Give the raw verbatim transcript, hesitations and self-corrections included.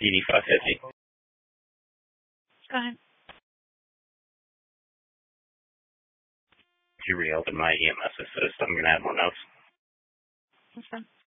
eighty-five fifty. Go ahead. To reopen my E M S assist, I'm going to add more notes. That's fine.